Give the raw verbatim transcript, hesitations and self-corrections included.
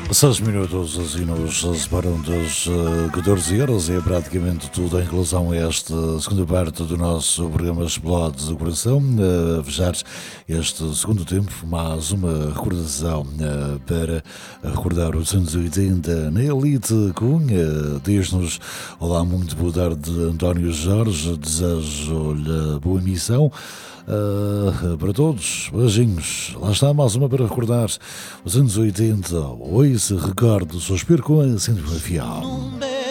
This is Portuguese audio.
Seis minutos assim nos separam das uh, catorze horas. É praticamente tudo em relação a esta segunda parte do nosso programa Explode do Coração. Uh, a fechar este segundo tempo, mais uma recordação uh, para recordar os anos oitenta na Elite Cunha. Diz-nos: olá, muito boa tarde, António Jorge. Desejo-lhe boa missão. Uh, para todos, beijinhos. Lá está mais uma para recordar os anos oitenta. Oi, se recordo, só espero com a Centro Fiel.